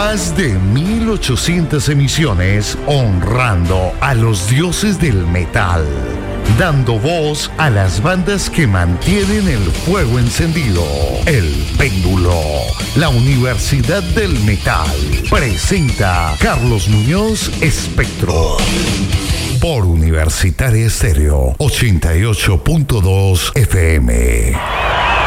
Más de 1800 emisiones honrando a los dioses del metal, dando voz a las bandas que mantienen el fuego encendido. El Péndulo, la Universidad del Metal, presenta Carlos Muñoz Espectro. Por Universitaria Estéreo 88.2 FM.